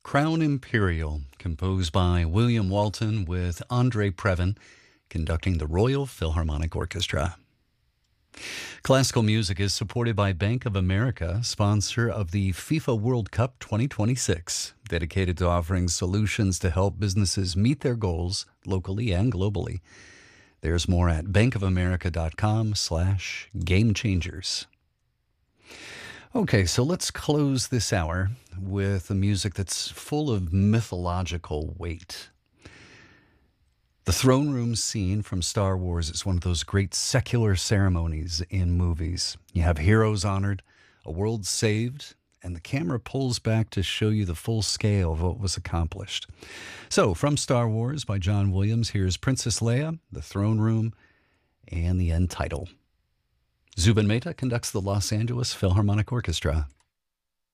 Crown Imperial, composed by William Walton with Andre Previn conducting the Royal Philharmonic Orchestra. Classical music is supported by Bank of America, sponsor of the FIFA World Cup 2026, dedicated to offering solutions to help businesses meet their goals locally and globally. There's more at bankofamerica.com/gamechangers. Okay, so let's close this hour with a music that's full of mythological weight. The throne room scene from Star Wars is one of those great secular ceremonies in movies. You have heroes honored, a world saved, and the camera pulls back to show you the full scale of what was accomplished. So, from Star Wars by John Williams, here's Princess Leia, the throne room, and the end title. Zubin Mehta conducts the Los Angeles Philharmonic Orchestra.